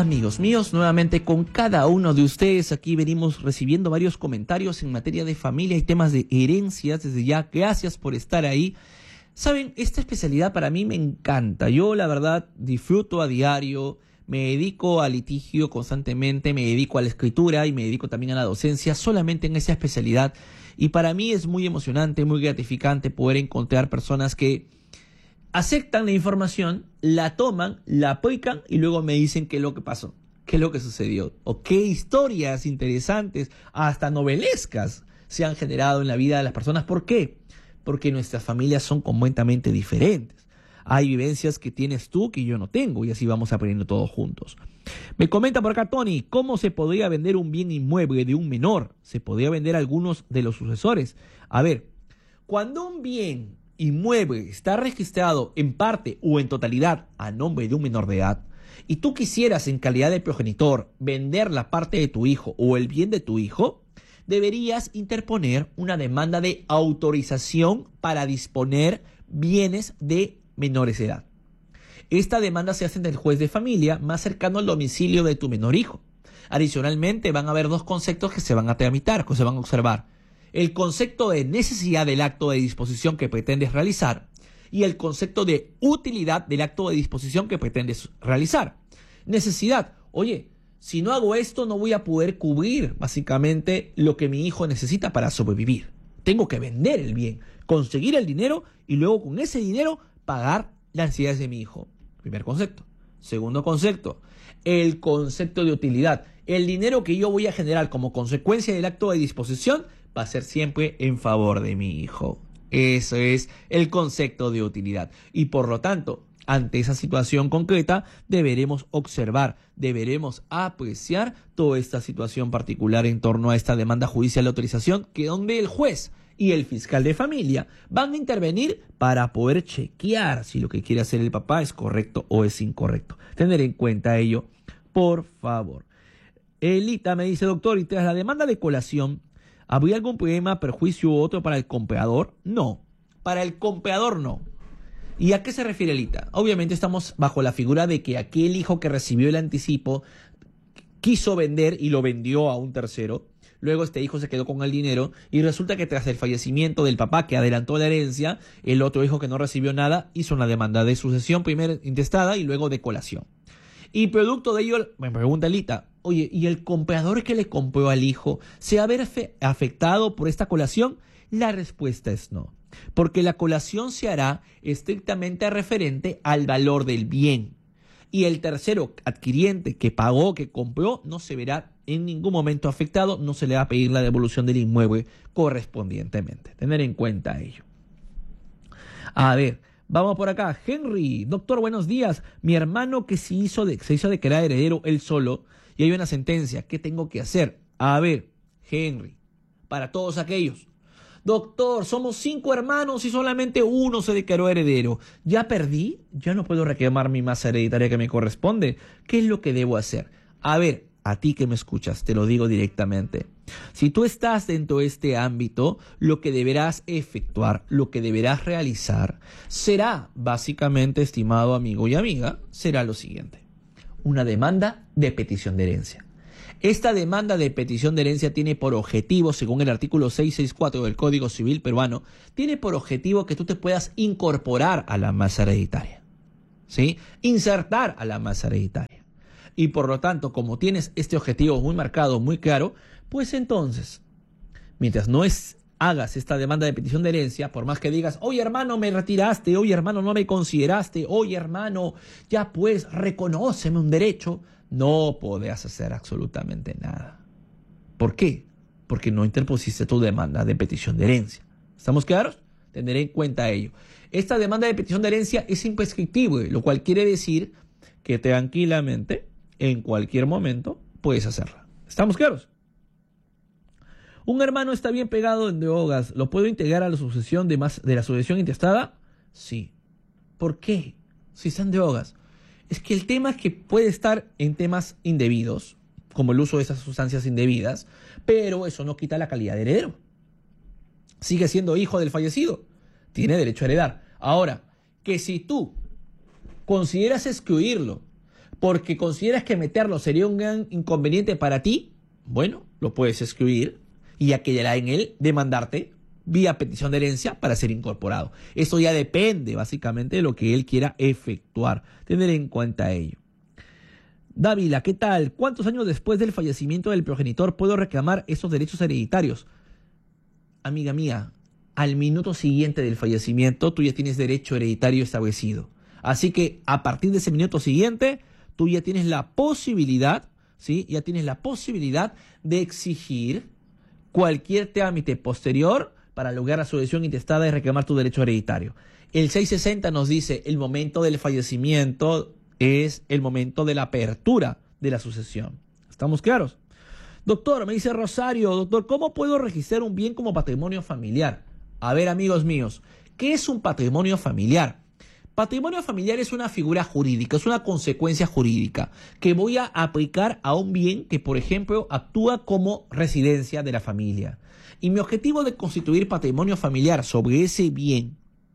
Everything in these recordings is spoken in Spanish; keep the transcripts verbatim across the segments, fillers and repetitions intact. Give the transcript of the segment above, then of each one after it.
Amigos míos, nuevamente con cada uno de ustedes, aquí venimos recibiendo varios comentarios en materia de familia y temas de herencias. Desde ya, gracias por estar ahí. Saben, esta especialidad para mí me encanta. Yo, la verdad, disfruto a diario, me dedico al litigio constantemente, me dedico a la escritura y me dedico también a la docencia solamente en esa especialidad. Y para mí es muy emocionante, muy gratificante poder encontrar personas que aceptan la información, la toman, la aplican y luego me dicen qué es lo que pasó, qué es lo que sucedió, o qué historias interesantes, hasta novelescas, se han generado en la vida de las personas. ¿Por qué? Porque nuestras familias son completamente diferentes. Hay vivencias que tienes tú que yo no tengo y así vamos aprendiendo todos juntos. Me comenta por acá Tony, ¿cómo se podría vender un bien inmueble de un menor? ¿Se podría vender a algunos de los sucesores? A ver, cuando un bien inmueble está registrado en parte o en totalidad a nombre de un menor de edad y tú quisieras en calidad de progenitor vender la parte de tu hijo o el bien de tu hijo, deberías interponer una demanda de autorización para disponer bienes de menores de edad. Esta demanda se hace ante el juez de familia más cercano al domicilio de tu menor hijo. Adicionalmente, van a haber dos conceptos que se van a tramitar, que se van a observar. El concepto de necesidad del acto de disposición que pretendes realizar y el concepto de utilidad del acto de disposición que pretendes realizar. Necesidad. Oye, si no hago esto no voy a poder cubrir básicamente lo que mi hijo necesita para sobrevivir. Tengo que vender el bien, conseguir el dinero y luego con ese dinero pagar las necesidades de mi hijo. Primer concepto. Segundo concepto, el concepto de utilidad. El dinero que yo voy a generar como consecuencia del acto de disposición va a ser siempre en favor de mi hijo. Eso es el concepto de utilidad. Y por lo tanto, ante esa situación concreta, deberemos observar, deberemos apreciar toda esta situación particular en torno a esta demanda judicial de autorización, que donde el juez y el fiscal de familia van a intervenir para poder chequear si lo que quiere hacer el papá es correcto o es incorrecto. Tener en cuenta ello, por favor. Elita me dice, doctor, y tras la demanda de colación, ¿habría algún problema, perjuicio u otro para el comprador? No, para el comprador no. ¿Y a qué se refiere Elita? Obviamente estamos bajo la figura de que aquel hijo que recibió el anticipo quiso vender y lo vendió a un tercero. Luego este hijo se quedó con el dinero y resulta que tras el fallecimiento del papá que adelantó la herencia, el otro hijo que no recibió nada hizo una demanda de sucesión, primero intestada y luego de colación. Y producto de ello, me pregunta Elita, oye, ¿y el comprador que le compró al hijo se va a ver afectado por esta colación? La respuesta es no, porque la colación se hará estrictamente referente al valor del bien. Y el tercero adquiriente que pagó, que compró, no se verá en ningún momento afectado, no se le va a pedir la devolución del inmueble correspondientemente. Tener en cuenta ello. A ver, vamos por acá. Henry, doctor, buenos días. Mi hermano que se hizo de, se hizo de que era heredero él solo y hay una sentencia. ¿Qué tengo que hacer? A ver, Henry, para todos aquellos. Doctor, somos cinco hermanos y solamente uno se declaró heredero. ¿Ya perdí? ¿Ya no puedo reclamar mi masa hereditaria que me corresponde? ¿Qué es lo que debo hacer? A ver, a ti que me escuchas, te lo digo directamente. Si tú estás dentro de este ámbito, lo que deberás efectuar, lo que deberás realizar, será, básicamente, estimado amigo y amiga, será lo siguiente. Una demanda de petición de herencia. Esta demanda de petición de herencia tiene por objetivo, según el artículo seiscientos sesenta y cuatro del Código Civil peruano, tiene por objetivo que tú te puedas incorporar a la masa hereditaria, ¿sí? Insertar a la masa hereditaria. Y por lo tanto, como tienes este objetivo muy marcado, muy claro, pues entonces, mientras no es, hagas esta demanda de petición de herencia, por más que digas, oye hermano, me retiraste, oye hermano, no me consideraste, oye hermano, ya pues, reconóceme un derecho, no podrás hacer absolutamente nada. ¿Por qué? Porque no interpusiste tu demanda de petición de herencia. ¿Estamos claros? Tener en cuenta ello. Esta demanda de petición de herencia es imprescriptible, lo cual quiere decir que tranquilamente, en cualquier momento, puedes hacerla. ¿Estamos claros? ¿Un hermano está bien pegado en drogas? ¿Lo puedo integrar a la sucesión de, más, de la sucesión intestada? Sí. ¿Por qué? Si están en drogas. Es que el tema es que puede estar en temas indebidos, como el uso de esas sustancias indebidas, pero eso no quita la calidad de heredero. Sigue siendo hijo del fallecido. Tiene derecho a heredar. Ahora, que si tú consideras excluirlo porque consideras que meterlo sería un gran inconveniente para ti, bueno, lo puedes escribir y ya quedará en él demandarte vía petición de herencia para ser incorporado. Eso ya depende básicamente de lo que él quiera efectuar. Tener en cuenta ello. Dávila, ¿qué tal? ¿Cuántos años después del fallecimiento del progenitor puedo reclamar esos derechos hereditarios? Amiga mía, al minuto siguiente del fallecimiento tú ya tienes derecho hereditario establecido. Así que a partir de ese minuto siguiente tú ya tienes la posibilidad, ¿sí? Ya tienes la posibilidad de exigir cualquier trámite posterior para lograr la sucesión intestada y reclamar tu derecho hereditario. El seiscientos sesenta nos dice el momento del fallecimiento es el momento de la apertura de la sucesión. ¿Estamos claros? Doctor, me dice Rosario, doctor, ¿cómo puedo registrar un bien como patrimonio familiar? A ver, amigos míos, ¿qué es un patrimonio familiar? Patrimonio familiar es una figura jurídica, es una consecuencia jurídica que voy a aplicar a un bien que, por ejemplo, actúa como residencia de la familia. Y mi objetivo de constituir patrimonio familiar sobre ese bien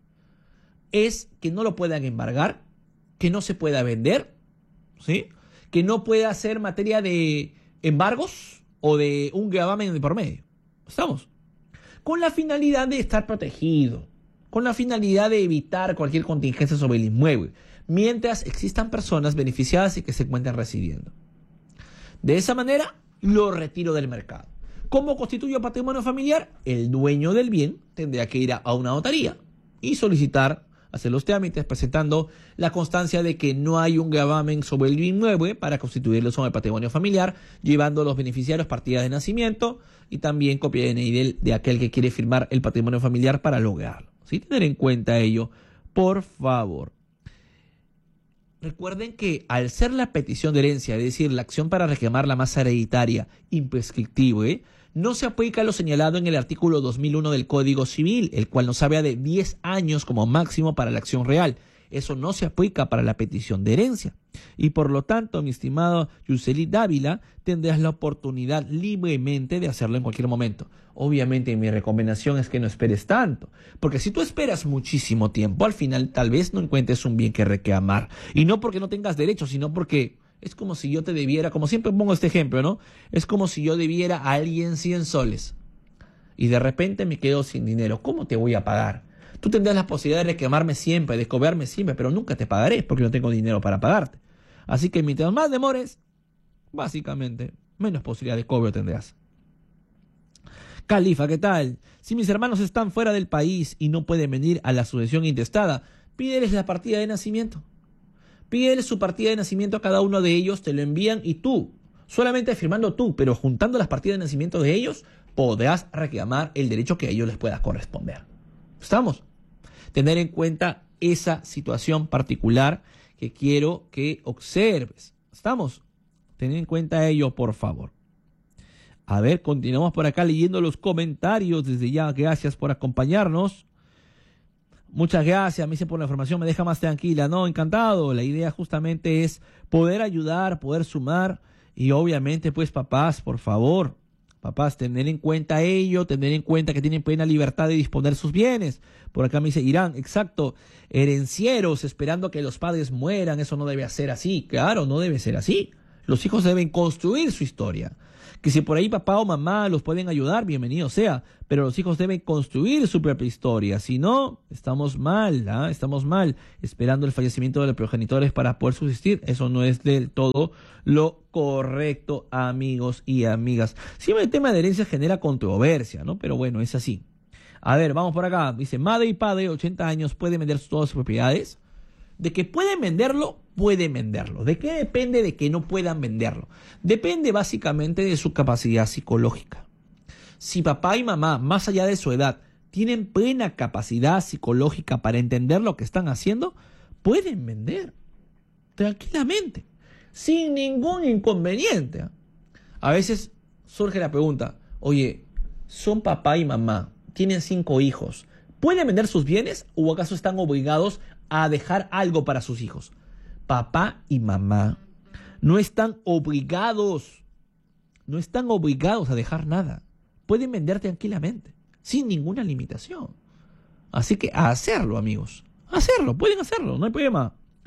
es que no lo puedan embargar, que no se pueda vender, ¿sí? Que no pueda ser materia de embargos o de un gravamen de por medio. ¿Estamos? Con la finalidad de estar protegido, con la finalidad de evitar cualquier contingencia sobre el inmueble, mientras existan personas beneficiadas y que se encuentren residiendo. De esa manera, lo retiro del mercado. ¿Cómo constituyo patrimonio familiar? El dueño del bien tendrá que ir a una notaría y solicitar, hacer los trámites presentando la constancia de que no hay un gravamen sobre el inmueble para constituirlo sobre el patrimonio familiar, llevando a los beneficiarios partidas de nacimiento y también copia de D N I de, de aquel que quiere firmar el patrimonio familiar para lograrlo. ¿Sí? Tener en cuenta ello, por favor. Recuerden que al ser la petición de herencia, es decir, la acción para reclamar la masa hereditaria imprescriptible, no se aplica lo señalado en el artículo dos mil uno del Código Civil, el cual nos habla de diez años como máximo para la acción real. Eso no se aplica para la petición de herencia. Y por lo tanto, mi estimado Yuseli Dávila, tendrás la oportunidad libremente de hacerlo en cualquier momento. Obviamente, mi recomendación es que no esperes tanto, porque si tú esperas muchísimo tiempo, al final tal vez no encuentres un bien que reclamar. Y no porque no tengas derecho, sino porque es como si yo te debiera, como siempre pongo este ejemplo, ¿no? Es como si yo debiera a alguien cien soles y de repente me quedo sin dinero. ¿Cómo te voy a pagar? Tú tendrás la posibilidad de reclamarme siempre, de cobrarme siempre, pero nunca te pagaré porque no tengo dinero para pagarte. Así que mientras más demores, básicamente, menos posibilidad de cobro tendrás. Califa, ¿qué tal? Si mis hermanos están fuera del país y no pueden venir a la sucesión intestada, pídeles la partida de nacimiento. Pídeles su partida de nacimiento a cada uno de ellos, te lo envían y tú, solamente firmando tú, pero juntando las partidas de nacimiento de ellos, podrás reclamar el derecho que a ellos les pueda corresponder. ¿Estamos? Tener en cuenta esa situación particular que quiero que observes. ¿Estamos? Tener en cuenta ello, por favor. A ver, continuamos por acá leyendo los comentarios. Desde ya, gracias por acompañarnos. Muchas gracias, me dice por la información, me deja más tranquila. No, encantado. La idea justamente es poder ayudar, poder sumar. Y obviamente, pues, papás, por favor, papás, tener en cuenta ello, tener en cuenta que tienen plena libertad de disponer sus bienes. Por acá me dice Irán, exacto, herencieros esperando que los padres mueran, eso no debe ser así. Claro, no debe ser así. Los hijos deben construir su historia. Que si por ahí papá o mamá los pueden ayudar, bienvenido sea, pero los hijos deben construir su propia historia. Si no, estamos mal, ¿eh? estamos mal, esperando el fallecimiento de los progenitores para poder subsistir. Eso no es del todo lo correcto, amigos y amigas. Siempre el tema de herencia genera controversia, ¿no? Pero bueno, es así. A ver, vamos por acá. Dice, madre y padre, ochenta años, ¿pueden vender todas sus propiedades? De que pueden venderlo, pueden venderlo. ¿De qué depende de que no puedan venderlo? Depende básicamente de su capacidad psicológica. Si papá y mamá, más allá de su edad, tienen plena capacidad psicológica para entender lo que están haciendo, pueden vender tranquilamente, sin ningún inconveniente. A veces surge la pregunta, oye, son papá y mamá, tienen cinco hijos, ¿pueden vender sus bienes o acaso están obligados a dejar algo para sus hijos? Papá y mamá no están obligados, no están obligados a dejar nada. Pueden vender tranquilamente, sin ninguna limitación. Así que a hacerlo, amigos. A hacerlo, pueden hacerlo, no hay problema.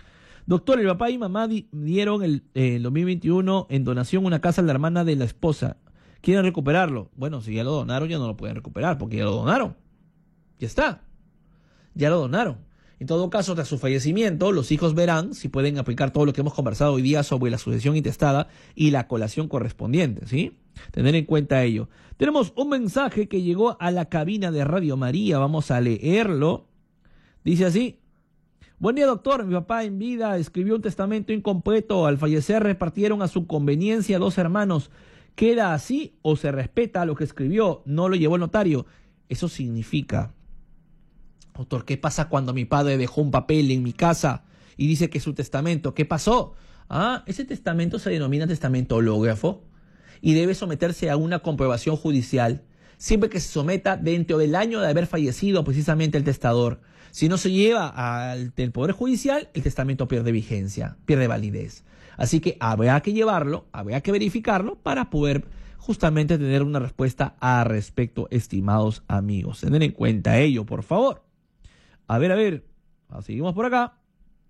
Doctor, el papá y mamá di- dieron el, eh, el dos mil veintiuno en donación una casa a la hermana de la esposa. ¿Quieren recuperarlo? Bueno, si ya lo donaron, ya no lo pueden recuperar, porque ya lo donaron. Ya está. Ya lo donaron. En todo caso, tras su fallecimiento, los hijos verán si pueden aplicar todo lo que hemos conversado hoy día sobre la sucesión intestada y la colación correspondiente, ¿sí? Tener en cuenta ello. Tenemos un mensaje que llegó a la cabina de Radio María. Vamos a leerlo. Dice así. Buen día, doctor. Mi papá en vida escribió un testamento incompleto. Al fallecer repartieron a su conveniencia dos hermanos. ¿Queda así o se respeta lo que escribió? No lo llevó el notario. Eso significa... Doctor, ¿qué pasa cuando mi padre dejó un papel en mi casa y dice que es su testamento? ¿Qué pasó? Ah, ese testamento se denomina testamento hológrafo y debe someterse a una comprobación judicial siempre que se someta dentro del año de haber fallecido precisamente el testador. Si no se lleva al del Poder Judicial, el testamento pierde vigencia, pierde validez. Así que habrá que llevarlo, habrá que verificarlo para poder justamente tener una respuesta al respecto, estimados amigos. Tener en cuenta ello, por favor. A ver, a ver, seguimos por acá.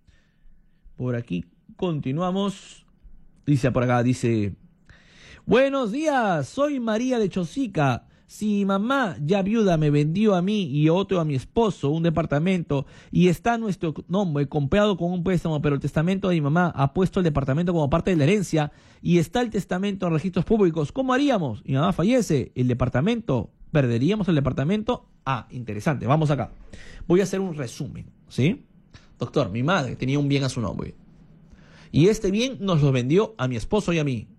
Por aquí continuamos. Dice por acá, dice... Buenos días, soy María de Chosica. Si mamá ya viuda me vendió a mí y otro a mi esposo un departamento y está nuestro nombre comprado con un préstamo, pero el testamento de mi mamá ha puesto el departamento como parte de la herencia y está el testamento en registros públicos, ¿cómo haríamos? Mi mamá fallece, el departamento, ¿perderíamos el departamento? Ah, interesante, vamos acá. Voy a hacer un resumen, ¿sí? Doctor, mi madre tenía un bien a su nombre y este bien nos lo vendió a mi esposo y a mí.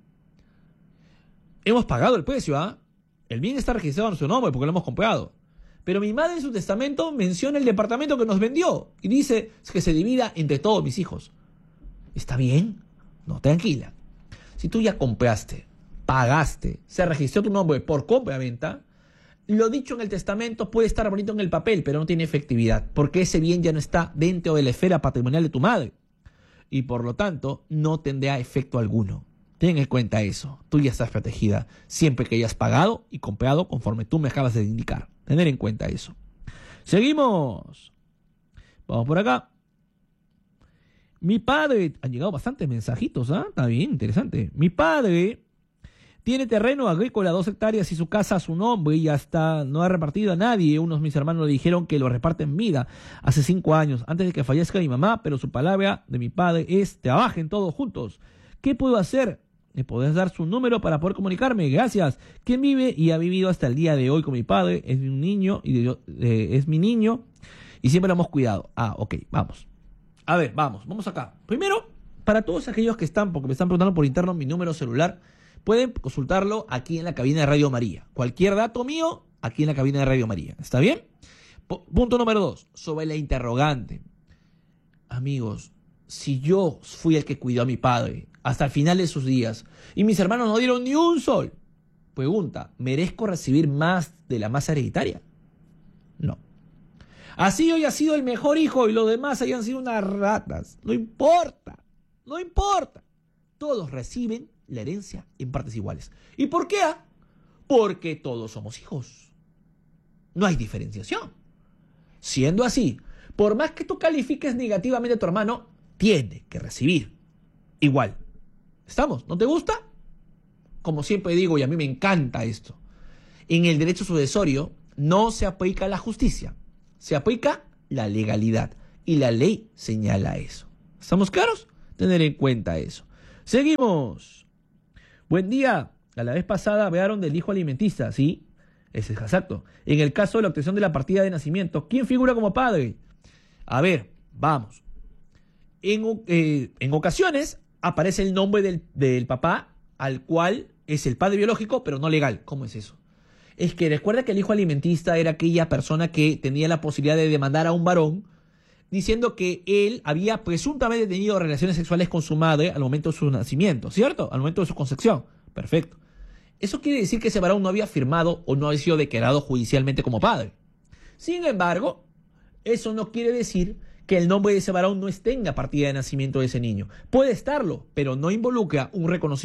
Hemos pagado el precio, ¿ah? ¿eh? El bien está registrado en su nombre porque lo hemos comprado. Pero mi madre en su testamento menciona el departamento que nos vendió y dice que se divida entre todos mis hijos. ¿Está bien? No, tranquila. Si tú ya compraste, pagaste, se registró tu nombre por compra-venta, lo dicho en el testamento puede estar bonito en el papel, pero no tiene efectividad porque ese bien ya no está dentro de la esfera patrimonial de tu madre y por lo tanto no tendrá efecto alguno. Ten en cuenta eso. Tú ya estás protegida siempre que hayas pagado y comprado conforme tú me acabas de indicar. Tener en cuenta eso. Seguimos. Vamos por acá. Mi padre... Han llegado bastantes mensajitos, ¿ah? ¿eh? Está bien, interesante. Mi padre tiene terreno agrícola, dos hectáreas y su casa a su nombre y hasta no ha repartido a nadie. Unos de mis hermanos le dijeron que lo reparte en vida hace cinco años, antes de que fallezca mi mamá, pero su palabra de mi padre es trabajen todos juntos. ¿Qué puedo hacer? ¿Me podés dar su número para poder comunicarme? Gracias. ¿Quién vive y ha vivido hasta el día de hoy con mi padre? Es un niño y de, eh, es mi niño y siempre lo hemos cuidado. Ah, ok, vamos. A ver, vamos, vamos acá. Primero, para todos aquellos que están, porque me están preguntando por interno mi número celular, pueden consultarlo aquí en la cabina de Radio María. Cualquier dato mío, aquí en la cabina de Radio María. ¿Está bien? P- punto número dos, sobre la interrogante. Amigos, si yo fui el que cuidó a mi padre hasta el final de sus días y mis hermanos no dieron ni un sol, pregunta, ¿merezco recibir más de la masa hereditaria? No. Así yo haya sido el mejor hijo y los demás hayan sido unas ratas. No importa, no importa. Todos reciben la herencia en partes iguales. ¿Y por qué? Porque todos somos hijos. No hay diferenciación. Siendo así, por más que tú califiques negativamente a tu hermano, tiene que recibir igual. ¿Estamos? ¿No te gusta? Como siempre digo, y a mí me encanta esto, en el derecho sucesorio no se aplica la justicia, se aplica la legalidad. Y la ley señala eso. ¿Estamos claros? Tener en cuenta eso. Seguimos. Buen día. A la vez pasada hablaron del hijo alimentista, ¿sí? Ese es exacto. En el caso de la obtención de la partida de nacimiento, ¿quién figura como padre? A ver, vamos. En, eh, en ocasiones aparece el nombre del, del papá, al cual es el padre biológico, pero no legal. ¿Cómo es eso? Es que recuerda que el hijo alimentista era aquella persona que tenía la posibilidad de demandar a un varón diciendo que él había presuntamente tenido relaciones sexuales con su madre al momento de su nacimiento, ¿cierto? Al momento de su concepción. Perfecto. Eso quiere decir que ese varón no había firmado o no había sido declarado judicialmente como padre. Sin embargo, eso no quiere decir que el nombre de ese varón no esté en la partida de nacimiento de ese niño. Puede estarlo, pero no involucra un reconocimiento